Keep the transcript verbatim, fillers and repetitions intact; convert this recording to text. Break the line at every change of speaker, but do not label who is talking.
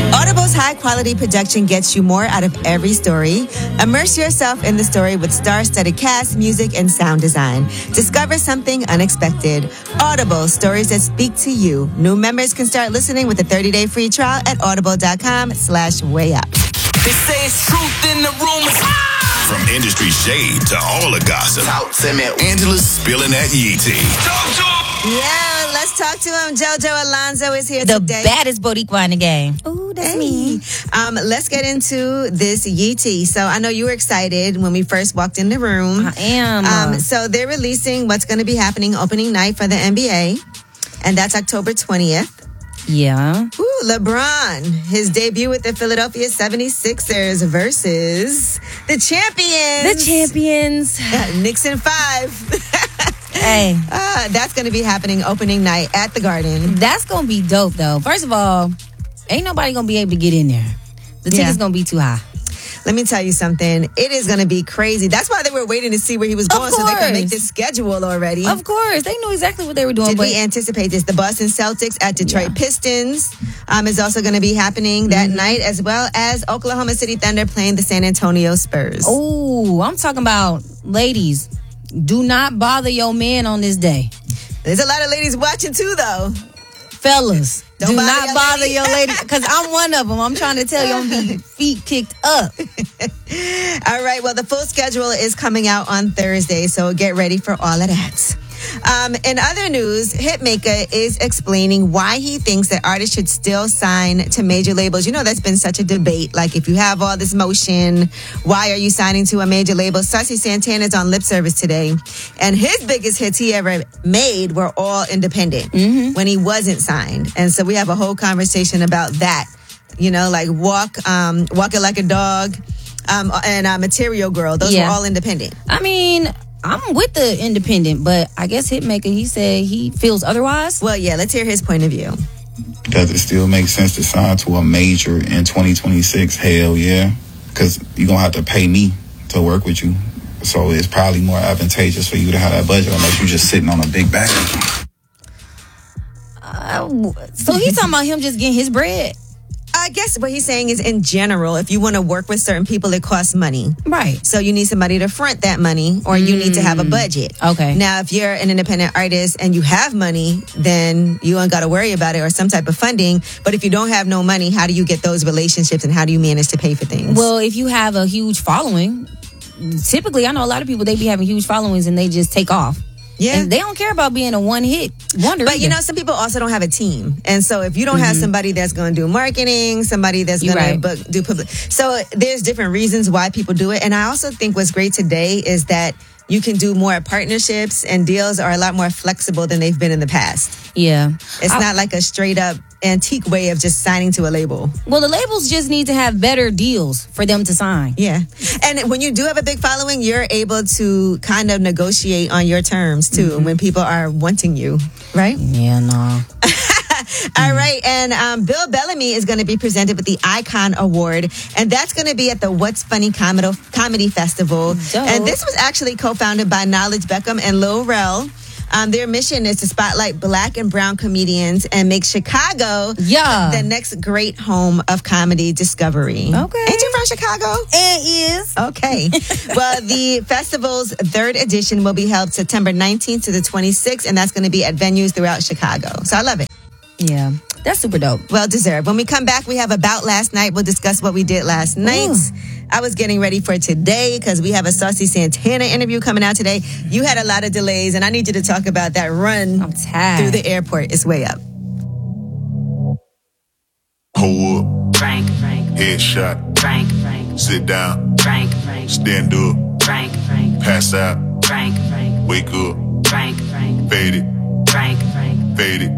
Audible's high-quality production gets you more out of every story. Immerse yourself in the story with star-studded cast, music, and sound design. Discover something unexpected. Audible, stories that speak to you. New members can start listening with a thirty-day free trial at audible.com slash way up.
They say it's truth in the rumors.
From industry shade to all the gossip.
Talk to me.
Angela's spilling that yee tea.
Yeah, let's talk to him. JoJo Alonzo is here
the
today.
The baddest Boricua in the game.
Ooh, that's hey. me. Um, let's get into this yee tea. So I know you were excited when we first walked in the room.
I am.
Um, so they're releasing what's going to be happening opening night for the N B A, and that's October twentieth.
Yeah.
Ooh, LeBron, his debut with the Philadelphia seventy-sixers versus the champions.
The champions.
Uh, Knicks in five.
Hey.
Uh, that's going to be happening opening night at the Garden.
That's going to be dope, though. First of all, ain't nobody going to be able to get in there. The ticket's yeah. going to be too high.
Let me tell you something. It is going to be crazy. That's why they were waiting to see where he was going so they could make this schedule already.
Of course. They knew exactly what they were doing.
Did
but
we anticipate this? The Boston Celtics at Detroit yeah. Pistons um, is also going to be happening that mm-hmm. night, as well as Oklahoma City Thunder playing the San Antonio Spurs.
Oh, I'm talking about ladies. Do not bother your man on this day.
There's a lot of ladies watching too, though.
Fellas.
Don't
Do
bother
not
your
bother
lady.
your lady, because I'm one of them. I'm trying to tell you, I'm going to be feet kicked up.
All right, well, the full schedule is coming out on Thursday, so get ready for all of that. Um, in other news, Hitmaker is explaining why he thinks that artists should still sign to major labels. You know, that's been such a debate. Like, if you have all this motion, why are you signing to a major label? Saucy Santana's on lip service today, and his biggest hits he ever made were all independent mm-hmm. when he wasn't signed. And so we have a whole conversation about that. You know, like Walk, um, Walk It Like a Dog, um, and uh, Material Girl. Those yeah. were all independent.
I mean, I'm with the independent, but I guess Hitmaker, he said he feels otherwise.
Well, yeah, let's hear his point of view.
Does it still make sense to sign to a major in twenty twenty-six? Hell yeah. Because you're going to have to pay me to work with you. So it's probably more advantageous for you to have that budget unless you're just sitting on a big bag.
Uh, so he's talking about him just getting his bread?
I guess what he's saying is, in general, if you want to work with certain people, it costs money.
Right.
So you need somebody to front that money, or you mm. need to have a budget.
Okay.
Now, if you're an independent artist and you have money, then you ain't got to worry about it, or some type of funding. But if you don't have no money, how do you get those relationships, and how do you manage to pay for things?
Well, if you have a huge following, typically, I know a lot of people, they be having huge followings and they just take off. Yeah. And they don't care about being a one-hit wonder.
But,
either.
you know, some people also don't have a team. And so if you don't mm-hmm. have somebody that's going to do marketing, somebody that's going right. to do public. So there's different reasons why people do it. And I also think what's great today is that you can do more partnerships, and deals are a lot more flexible than they've been in the past.
Yeah.
It's
I,
not like a straight up antique way of just signing to a label.
Well, the labels just need to have better deals for them to sign.
Yeah. And when you do have a big following, you're able to kind of negotiate on your terms too, mm-hmm. when people are wanting you, right?
Yeah, no.
All right, and um, Bill Bellamy is going to be presented with the Icon Award, and that's going to be at the What's Funny Comedy, Comedy Festival. Dope. And this was actually co-founded by Knowledge Beckham and Lil Rel. Um, their mission is to spotlight black and brown comedians and make Chicago
yeah.
the next great home of comedy discovery.
Okay.
Ain't you from Chicago?
It is.
Okay. Well, the festival's third edition will be held September nineteenth to the twenty-sixth, and that's going to be at venues throughout Chicago. So I love it.
Yeah, that's super dope.
Well deserved. When we come back, we have About Last Night. We'll discuss what we did last night. Ooh. I was getting ready for today because we have a Saucy Santana interview coming out today. You had a lot of delays, and I need you to talk about that run
I'm tired.
through the airport. It's way up.
Hold up.
Frank, Frank.
Headshot.
Frank, Frank.
Sit down.
Frank, Frank.
Stand up.
Frank, Frank.
Pass out.
Frank, Frank.
Wake up.
Frank, Frank.
Fade it.
Frank, Frank.
Fade it.